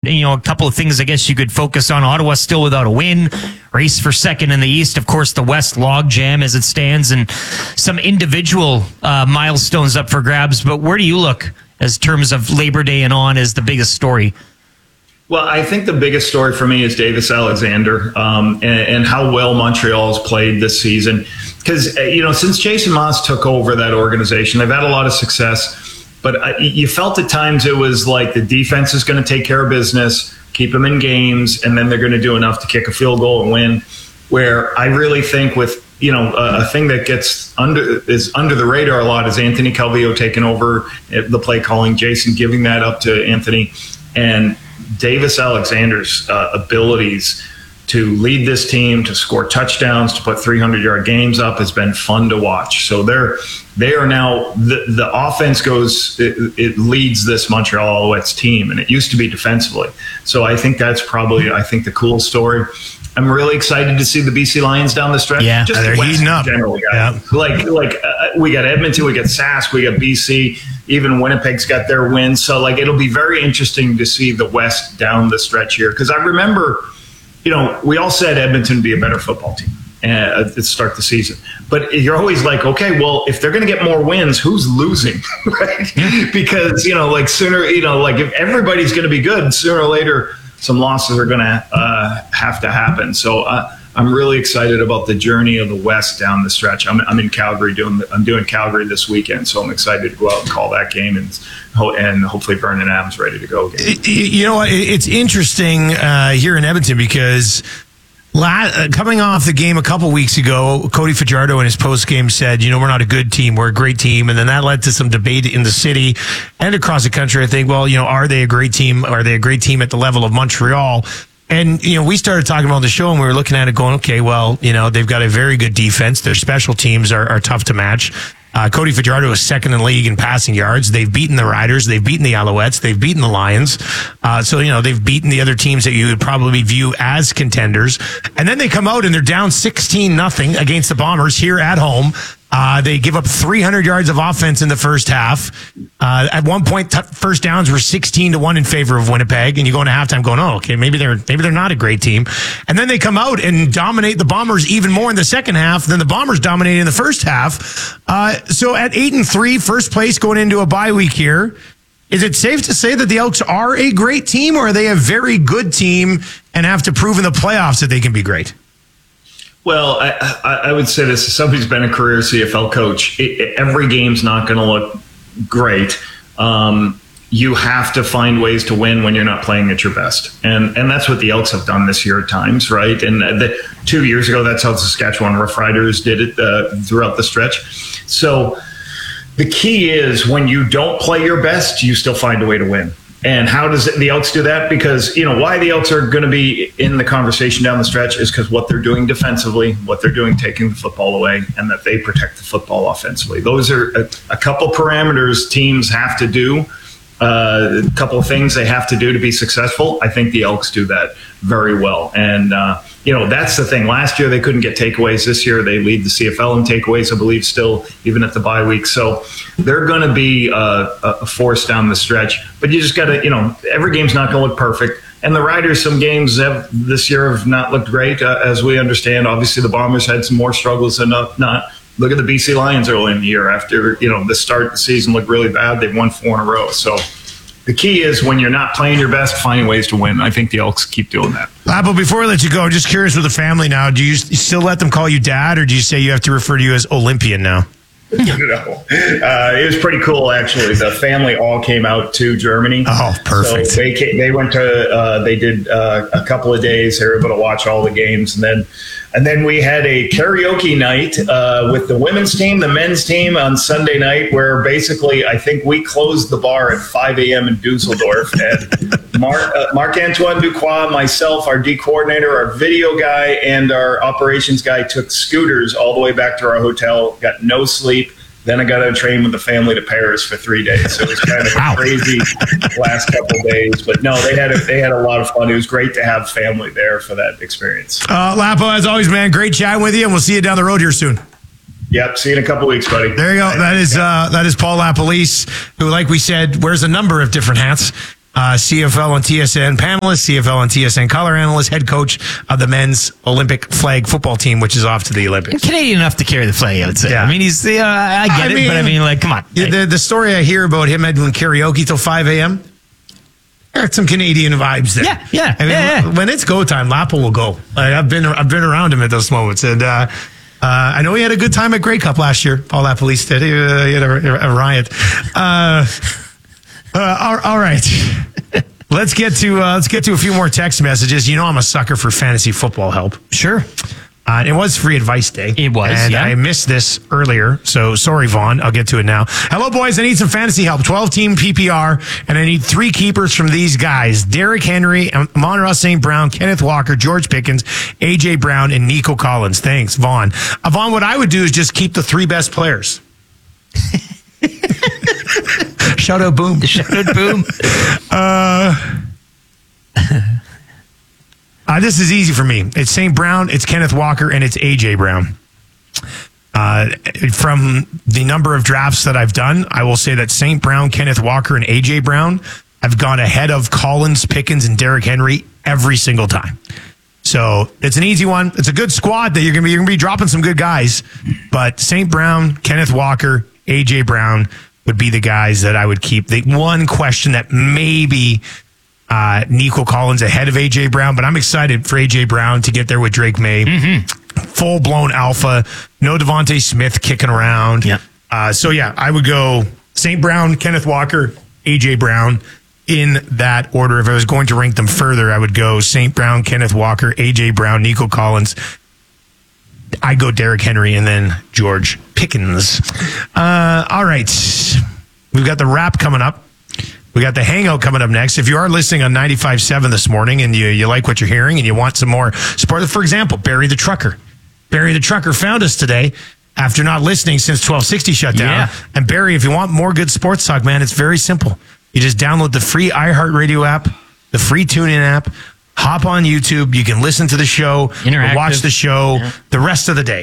a couple of things I guess you could focus on. Ottawa still without a win. Race for second in the East. Of course, the West logjam as it stands, and some individual milestones up for grabs. But where do you look as terms of Labor Day and on as the biggest story? Well, I think the biggest story for me is Davis Alexander and how well Montreal has played this season. Because, since Jason Maas took over that organization, they've had a lot of success. But you felt at times it was like the defense is going to take care of business, keep them in games, and then they're going to do enough to kick a field goal and win. Where I really think with, a thing that gets under the radar a lot is Anthony Calvillo taking over the play calling, Jason giving that up to Anthony, and Davis Alexander's abilities to lead this team, to score touchdowns, to put 300-yard games up has been fun to watch. So they are now the offense it leads this Montreal Alouettes team, and it used to be defensively. So I think that's probably the coolest story. I'm really excited to see the BC Lions down the stretch. Yeah, just they're heating up. Generally, yeah. We got Edmonton, we got Sask, we got BC. Even Winnipeg's got their wins. So it'll be very interesting to see the West down the stretch here. Because I remember, we all said Edmonton would be a better football team to start the season. But you're always like, okay, well, if they're going to get more wins, who's losing? Right? Because, sooner, if everybody's going to be good, sooner or later, some losses are going to have to happen. So I'm really excited about the journey of the West down the stretch. I'm in Calgary I'm doing Calgary this weekend, so I'm excited to go out and call that game and hopefully Vernon Adams ready to go again. You know what? It's interesting here in Edmonton because coming off the game a couple weeks ago, Cody Fajardo in his post-game said, we're not a good team, we're a great team. And then that led to some debate in the city and across the country. I think, are they a great team? Are they a great team at the level of Montreal? And, we started talking about the show and we were looking at it going, okay, well, they've got a very good defense. Their special teams are tough to match. Cody Fajardo is second in the league in passing yards. They've beaten the Riders. They've beaten the Alouettes. They've beaten the Lions. So they've beaten the other teams that you would probably view as contenders. And then they come out and they're down 16-0 against the Bombers here at home. They give up 300 yards of offense in the first half. At one point, first downs were 16-1 in favor of Winnipeg, and you go into halftime going, "Oh, okay, maybe they're not a great team." And then they come out and dominate the Bombers even more in the second half than the Bombers dominated in the first half. So at 8-3, first place going into a bye week here. Is it safe to say that the Elks are a great team, or are they a very good team and have to prove in the playoffs that they can be great? Well, I would say this: as somebody who's been a career CFL coach, every game's not going to look great. You have to find ways to win when you're not playing at your best, and that's what the Elks have done this year at times, right? And 2 years ago, that's how the Saskatchewan Roughriders did it throughout the stretch. So the key is when you don't play your best, you still find a way to win. And how does the Elks do that? Because, why the Elks are going to be in the conversation down the stretch is because what they're doing defensively, what they're doing taking the football away, and that they protect the football offensively. Those are a couple parameters teams have to do, a couple of things they have to do to be successful. I think the Elks do that very well. And, that's the thing. Last year they couldn't get takeaways. This year they lead the CFL in takeaways, I believe, still, even at the bye week. So they're going to be a force down the stretch. But you just got to, every game's not going to look perfect. And the Riders, some games this year have not looked great, as we understand. Obviously, the Bombers had some more struggles than not. Look at the BC Lions early in the year. After, the start of the season looked really bad, they've won 4 in a row. So the key is when you're not playing your best, finding ways to win. I think the Elks keep doing that. But before I let you go, I'm just curious with the family now. Do you still let them call you Dad, or do you say you have to refer to you as Olympian now? No. It was pretty cool, actually. The family all came out to Germany. Oh, perfect. So they went to, they did a couple of days. They were able to watch all the games. And then we had a karaoke night with the women's team, the men's team on Sunday night, where basically I think we closed the bar at 5 a.m. in Dusseldorf. And Marc-Antoine Duquois, myself, our D coordinator, our video guy, and our operations guy took scooters all the way back to our hotel, got no sleep. Then I got on a train with the family to Paris for 3 days. So it was kind of a crazy last couple of days. But no, they had a lot of fun. It was great to have family there for that experience. Lapo, as always, man, great chatting with you, and we'll see you down the road here soon. Yep, see you in a couple of weeks, buddy. There you go. That is Paul LaPolice, who, like we said, wears a number of different hats. CFL on TSN panelist, CFL on TSN color analyst, head coach of the men's Olympic flag football team, which is off to the Olympics. Canadian enough to carry the flag, I would say. Yeah. I mean, he's, I get it, but I mean, like, come on. The story I hear about him doing karaoke till 5 a.m., got some Canadian vibes there. Yeah. I mean, when it's go time, Lapo will go. Like, I've been around him at those moments, and I know he had a good time at Grey Cup last year. Paul Lapolice did. He had a riot. All right. Let's get to a few more text messages. You know I'm a sucker for fantasy football help. Sure. It was free advice day. It was, and yeah. I missed this earlier, so sorry, Vaughn. I'll get to it now. Hello, boys. I need some fantasy help. 12-team PPR, and I need 3 keepers from these guys: Derrick Henry, Amon-Ra St. Brown, Kenneth Walker, George Pickens, A.J. Brown, and Nico Collins. Thanks, Vaughn. Vaughn, what I would do is just keep the 3 best players. Shout out, Boom. Shout out, Boom. This is easy for me. It's St. Brown, it's Kenneth Walker, and it's A.J. Brown. From the number of drafts that I've done, I will say that St. Brown, Kenneth Walker, and A.J. Brown have gone ahead of Collins, Pickens, and Derrick Henry every single time. So it's an easy one. It's a good squad that you're gonna be dropping some good guys. But St. Brown, Kenneth Walker, A.J. Brown would be the guys that I would keep. The one question that maybe Nico Collins ahead of A.J. Brown, but I'm excited for A.J. Brown to get there with Drake May. Mm-hmm. Full-blown alpha. No Devontae Smith kicking around. Yep. So, I would go St. Brown, Kenneth Walker, A.J. Brown in that order. If I was going to rank them further, I would go St. Brown, Kenneth Walker, A.J. Brown, Nico Collins. I'd go Derrick Henry and then George Pickens. All right. We've got the wrap coming up. We got the hangout coming up next. If you are listening on 95.7 this morning and you like what you're hearing and you want some more support, for example, Barry the Trucker. Barry the Trucker found us today after not listening since 1260 shut down. Yeah. And Barry, if you want more good sports talk, man, it's very simple. You just download the free iHeartRadio app, the free TuneIn app, hop on YouTube. You can listen to the show, Interactive. watch the show the rest of the day.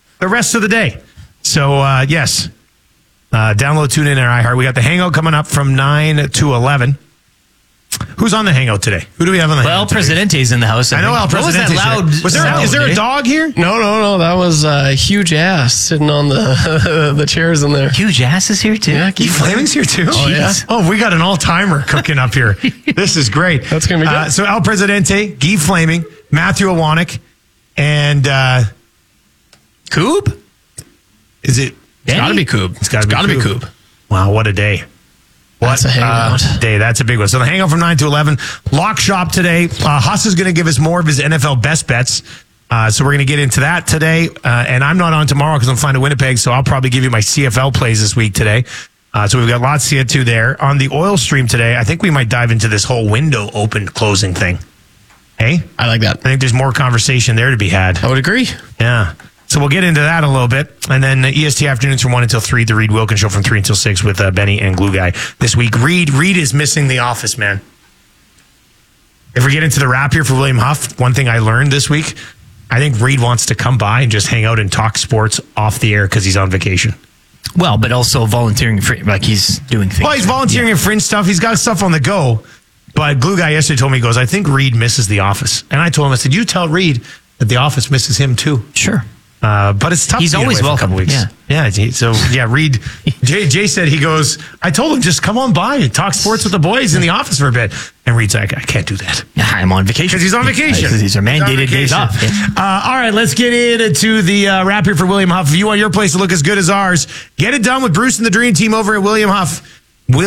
So, yes. Download, tune in, and iHeart. We got the hangout coming up from 9 to 11. Who's on the hangout today? Who do we have on the hangout today? Presidente's in the house. I know El What was that Presidente's loud here. Is there a dog here? No. That was a huge ass sitting on the chairs in there. Huge ass is here, too. Yeah, Keith Flaming's here too. Oh, yeah. Oh, we got an all-timer cooking up here. This is great. That's gonna be good. So El Presidente, Guy Flaming, Matthew Awanek, and Coob? is it? It's got to be Coob. It's gotta be Coob. Wow, what a day. That's a hangout. Day. That's a big one. So the hangout from 9 to 11. Lock shop today. Huss is going to give us more of his NFL best bets. So we're going to get into that today. And I'm not on tomorrow because I'm flying to Winnipeg. So I'll probably give you my CFL plays this week today. So we've got lots to get to there. On the oil stream today, I think we might dive into this whole window open closing thing. Hey? I like that. I think there's more conversation there to be had. I would agree. Yeah. So we'll get into that a little bit. And then EST afternoons from 1 until 3, the Reed Wilkins Show from 3 until 6 with Benny and Glue Guy this week. Reed is missing the office, man. If we get into the wrap here for William Huff, one thing I learned this week, I think Reed wants to come by and just hang out and talk sports off the air because he's on vacation. Well, but also volunteering for, like, he's doing things. Well, he's volunteering in fringe stuff. He's got stuff on the go. But Glue Guy yesterday told me, he goes, I think Reed misses the office. And I told him, I said, you tell Reed that the office misses him too. Sure. But it's tough. He's to get always away for a couple welcome. weeks. Yeah. So Reed. Jay said, he goes, I told him just come on by and talk sports with the boys in the office for a bit. And Reed's like, I can't do that I'm on vacation because he's on vacation. These are mandated days off. Yeah. All right, let's get into the wrap here for William Huff. If you want your place to look as good as ours, get it done with Bruce and the Dream Team over at William Huff.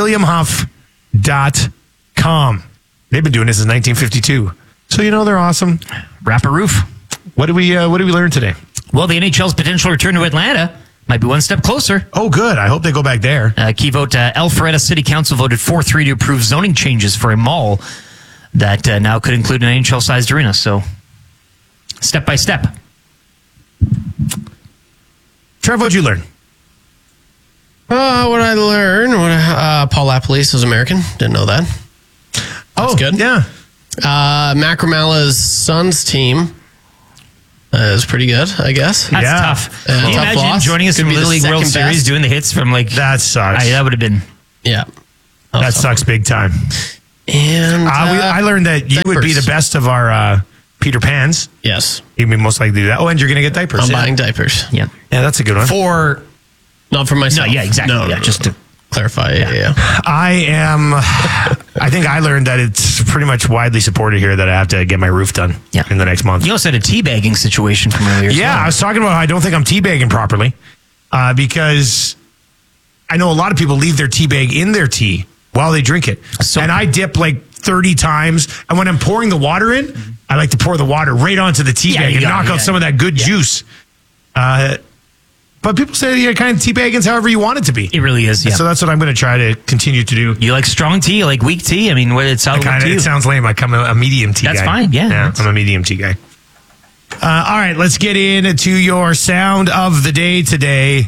WilliamHuff.com. They've been doing this since 1952, so you know they're awesome. Wrap a roof. What did we learn today? Well, the NHL's potential return to Atlanta might be one step closer. Oh, good. I hope they go back there. Key vote, Alpharetta City Council voted 4-3 to approve zoning changes for a mall that now could include an NHL-sized arena. So, step by step. Trev, what'd you learn? What did I learn? Paul Lapolice was American. Didn't know that. Oh, good. Yeah. Mac Ramala's son's team is pretty good, I guess. That's Yeah. tough. Tough Can you imagine loss. joining us Could from be the Little League World second Series best. doing the hits from like... That sucks. that would have been... Yeah. That sucks big time. And I learned that you would be diapers. the best of our Peter Pans. Yes, You'd be most likely to do that. Oh, and you're going to get diapers. I'm yeah. buying diapers. Yeah. Yeah, that's a good one. Not for myself. No, yeah, exactly. No, yeah, just to clarify. Yeah. I think I learned that it's pretty much widely supported here that I have to get my roof done Yeah. in the next month. You also had a teabagging situation from earlier. as Yeah, well. I was talking about how I don't think I'm teabagging properly because I know a lot of people leave their tea bag in their tea while they drink it. So- and I dip like 30 times. And when I'm pouring the water in, I like to pour the water right onto the tea Yeah, bag you and got knock it, out yeah. some of that good juice. But people say you're kind of teabagging's however you want it to be. It really is. Yeah. So that's what I'm going to try to continue to do. You like strong tea? You like weak tea? I mean, what it's all up to you. It sounds lame. I'm a medium tea That's guy. fine, yeah. I'm a medium tea guy. All right, let's get into your sound of the day today.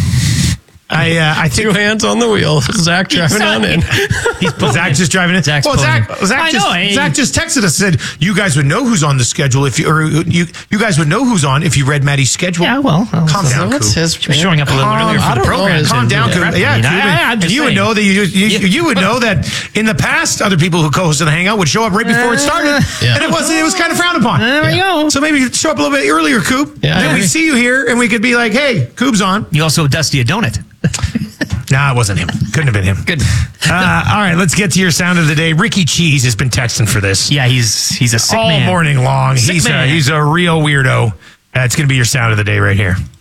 I think Two hands on the wheel. Zach driving on in. Zach just driving it. Zach's Well, pulling Zach in. Zach just texted us and said you guys would know who's on the schedule if you guys would know who's on if you read Maddie's schedule. Yeah, well, calm down, What's Coop. his? showing up a little earlier I for the don't know program. his Calm down, influence. Coop. Yeah, I mean, Coop, I'm and just you would saying. know that you would know that in the past, other people who co-hosted the Hangout would show up right before it started, Yeah. and it was kind of frowned upon. There we go. So maybe you could show up a little bit earlier, Coop. Yeah, I then we'd agree. see you here, and we could be like, "Hey, Coop's on." You also owe Dusty a donut. Nah, it wasn't him. Couldn't have been him. Good. All right, let's get to your sound of the day. Ricky Cheese has been texting for this Yeah, he's a sick all man. morning long. Sick He's man. a real weirdo. It's going to be your sound of the day right here.